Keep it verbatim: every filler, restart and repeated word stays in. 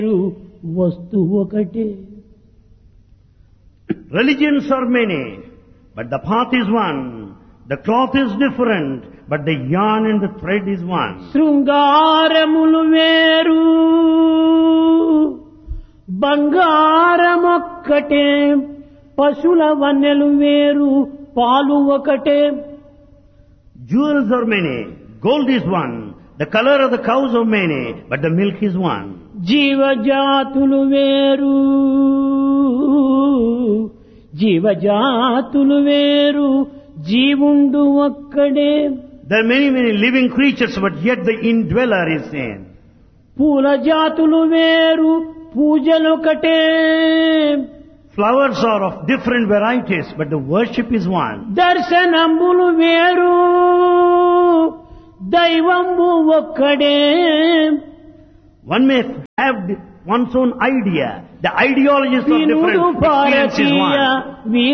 వస్తు ఒకటే. Religions are many, but the path is one. The cloth is different, but the yarn and the thread is one. శృంగారములు వేరు బంగారమొక్కటే, పశుల వన్నెలు వేరు పాలు ఒకటే. Jewels are many, gold is one, the color of the cows are many, but the milk is one. జీవజాతులు వేరు జీవజాతులు వేరు జీవుండు ఒక్కడే. There are many, many living creatures, but yet the indweller is same. పూల జాతులు వేరు పూజలొకటే. Flowers are of different varieties, but the worship is one. దర్శనంబులు వేరు దైవంబు ఒక్కడే. One may have one's own idea. The ideologies are different. Experience is one.